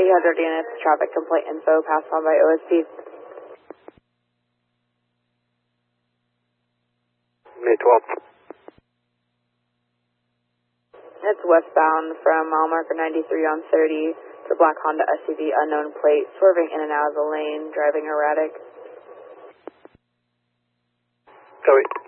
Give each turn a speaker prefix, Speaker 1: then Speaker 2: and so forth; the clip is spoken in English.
Speaker 1: 800 units, traffic complaint info passed on by OSP.
Speaker 2: May 12th.
Speaker 1: It's westbound from mile marker 93 on 30 for black Honda SUV, unknown plate, swerving in and out of the lane, driving erratic.
Speaker 2: Copy.